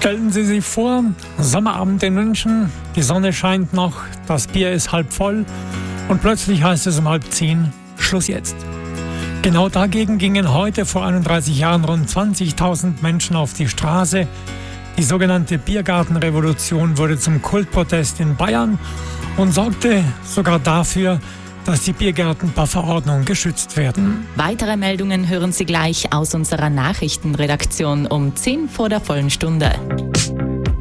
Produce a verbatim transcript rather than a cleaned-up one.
Stellen Sie sich vor, Sommerabend in München, die Sonne scheint noch, das Bier ist halb voll und plötzlich heißt es um halb zehn, Schluss jetzt. Genau dagegen gingen heute vor einunddreißig Jahren rund zwanzigtausend Menschen auf die Straße. Die sogenannte Biergartenrevolution wurde zum Kultprotest in Bayern und sorgte sogar dafür, dass die Biergärten per Verordnung geschützt werden. Weitere Meldungen hören Sie gleich aus unserer Nachrichtenredaktion um zehn vor der vollen Stunde.